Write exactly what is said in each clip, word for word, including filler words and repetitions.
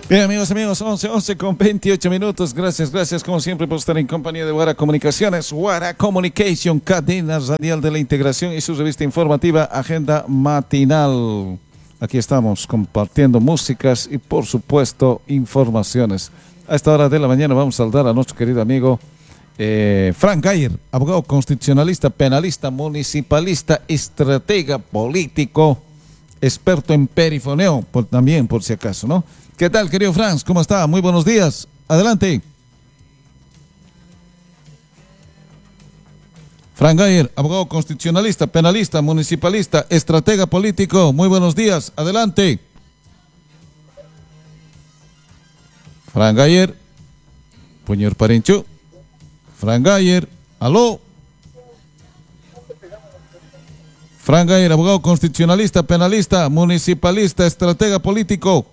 Bien, amigos, amigos, once, once con veintiocho minutos. Gracias, gracias, como siempre, por estar en compañía de Guara Comunicaciones. Guara Communication, cadena radial de la integración y su revista informativa Agenda Matinal. Aquí estamos compartiendo músicas y, por supuesto, informaciones. A esta hora de la mañana vamos a saludar a nuestro querido amigo eh, Frank Gayer, abogado constitucionalista, penalista, municipalista, estratega político, experto en perifoneo, por, también por si acaso, ¿no? ¿Qué tal, querido Franz? ¿Cómo está? Muy buenos días. Adelante. Frank Gayer, abogado constitucionalista, penalista, municipalista, estratega político. Muy buenos días. Adelante. Frank Gayer. Puñor Parincho. Frank Gayer. Aló. Frank Gayer, abogado constitucionalista, penalista, municipalista, estratega político.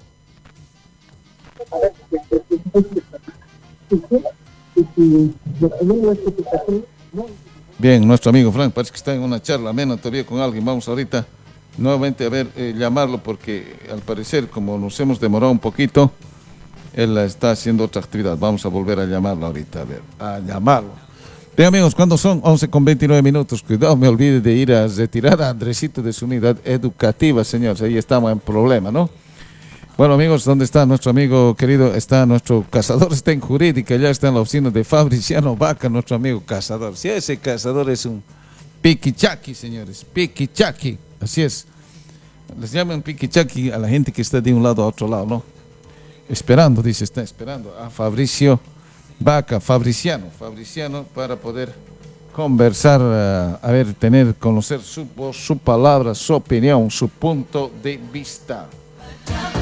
Bien, nuestro amigo Frank parece que está en una charla amena todavía con alguien. Vamos ahorita nuevamente a ver, eh, llamarlo, porque al parecer, como nos hemos demorado un poquito, él está haciendo otra actividad. Vamos a volver a llamarlo ahorita, a ver, a llamarlo. Bien, amigos, ¿cuándo son? once con veintinueve minutos. Cuidado, me olvide de ir a retirar a Andresito de su unidad educativa, señores. Ahí estamos en problema, ¿no? Bueno, amigos, ¿dónde está nuestro amigo querido? Está nuestro cazador, está en jurídica, ya está en la oficina de Fabriciano Vaca, nuestro amigo cazador. Si ese cazador es un piquichaki, señores, piquichaki, así es. Les llaman piquichaki a la gente que está de un lado a otro lado, ¿no? Esperando, dice, está esperando a Fabricio Vaca, Fabriciano, Fabriciano, para poder conversar, uh, a ver, tener, conocer su voz, su palabra, su opinión, su punto de vista.